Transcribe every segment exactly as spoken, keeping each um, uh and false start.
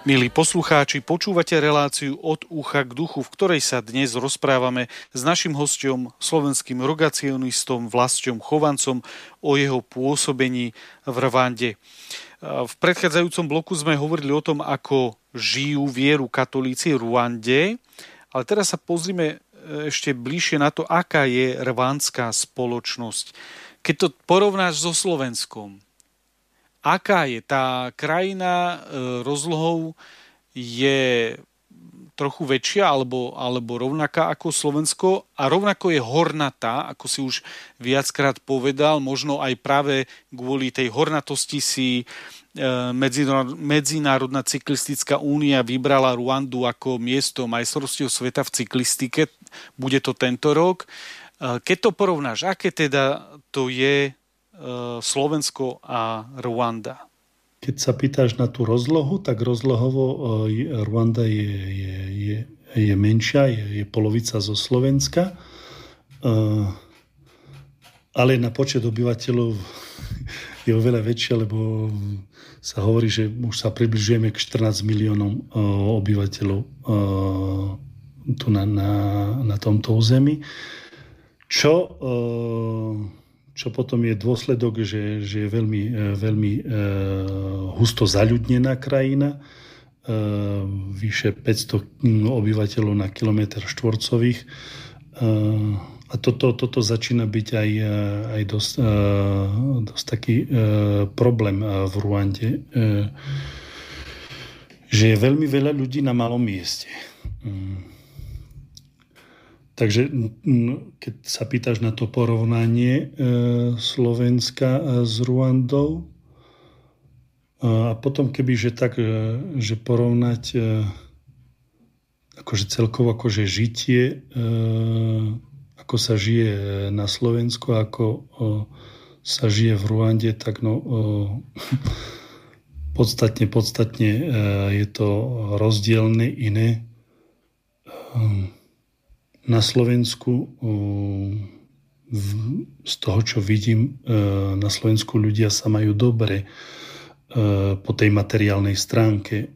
Milí poslucháči, počúvate reláciu Od ucha k duchu, v ktorej sa dnes rozprávame s naším hosťom, slovenským rogacionistom Vlastom Chovancom o jeho pôsobení v Rwande. V predchádzajúcom bloku sme hovorili o tom, ako žijú vieru katolíci v Rwande, ale teraz sa pozrime ešte bližšie na to, aká je rwandská spoločnosť. Keď to porovnáš so Slovenskom, aká je tá krajina rozlohou, je trochu väčšia alebo, alebo rovnaká ako Slovensko a rovnako je hornatá, ako si už viackrát povedal, možno aj práve kvôli tej hornatosti si Medzinárodná cyklistická únia vybrala Rwandu ako miesto majstrovstiev sveta v cyklistike. Bude to tento rok. Keď to porovnáš, aké teda to je Slovensko a Rwanda? Keď sa pýtaš na tú rozlohu, tak rozlohovo Rwanda je, je, je, je menšia, je, je polovica zo Slovenska, ale na počet obyvateľov je oveľa väčšia, lebo sa hovorí, že už sa približujeme k štrnásť miliónom obyvateľov tu na, na, na tomto území. Čo Čo potom je dôsledok, že, že je veľmi, veľmi e, husto zaľudnená krajina, e, vyše päťsto obyvateľov na kilometr štvorcových. E, a toto, toto začína byť aj, aj dosť, e, dosť taký e, problém v Rwande, e, že je veľmi veľa ľudí na malom mieste. E, Takže keď sa pýtaš na to porovnanie Slovenska s Rwandou a potom keby, že tak, že porovnať akože celkovo akože žitie, ako sa žije na Slovensku, ako sa žije v Rwande, tak no podstatne, podstatne je to rozdielne, iné. Na Slovensku, z toho, čo vidím, na Slovensku ľudia sa majú dobre po tej materiálnej stránke.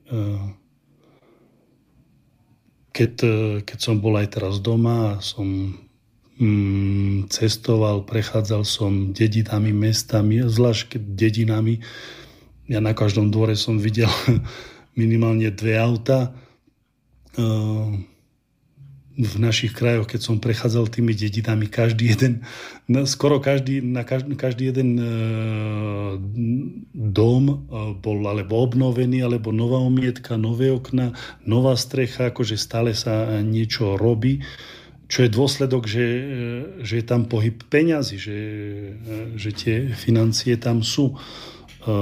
Keď, keď som bol aj teraz doma, som cestoval, prechádzal som dedinami, mestami, zvlášť keď dedinami. Ja na každom dvore som videl minimálne dve auta. V našich krajoch, keď som prechádzal tými dedinami, každý jeden, skoro každý, na každý, každý jeden e, dom bol alebo obnovený, alebo nová omietka, nové okna, nová strecha, akože stále sa niečo robí, čo je dôsledok, že, že je tam pohyb peňazí, že, že tie financie tam sú. E,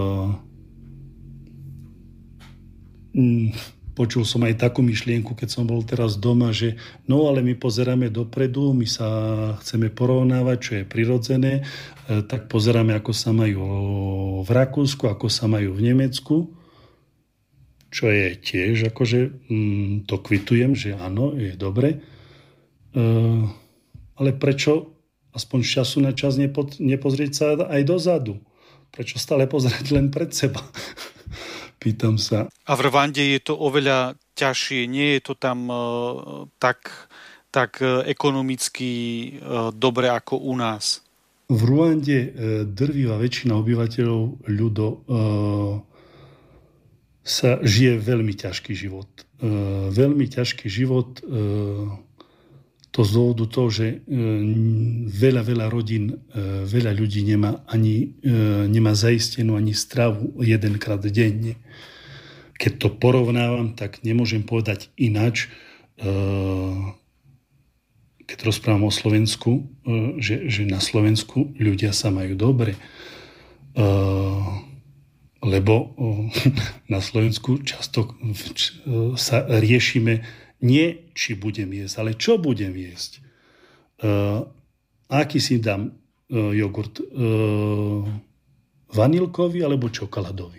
mm, Počul som aj takú myšlienku, keď som bol teraz doma, že no ale my pozeráme dopredu, my sa chceme porovnávať, čo je prirodzené, tak pozeráme, ako sa majú v Rakúsku, ako sa majú v Nemecku, čo je tiež, akože to kvitujem, že áno, je dobre. Ale prečo aspoň z času na čas nepozrieť sa aj dozadu? Prečo stále pozerať len pred seba? Pýtam sa. A v Rwande je to oveľa ťažšie, nie je to tam uh, tak, tak uh, ekonomicky uh, dobre ako u nás? V Rwande uh, drvivá väčšina obyvateľov ľudo uh, sa žije veľmi ťažký život. Uh, veľmi ťažký život uh, to z dôvodu toho, že uh, veľa, veľa rodín, uh, veľa ľudí nemá ani uh, nemá zaistenú ani stravu jedenkrát denne. Keď to porovnávam, tak nemôžem povedať ináč, keď rozprávam o Slovensku, že, že na Slovensku ľudia sa majú dobre. Lebo na Slovensku často sa riešime nie, či budem jesť, ale čo budem jesť. Aký si dám jogurt? Vanilkový alebo čokoládový?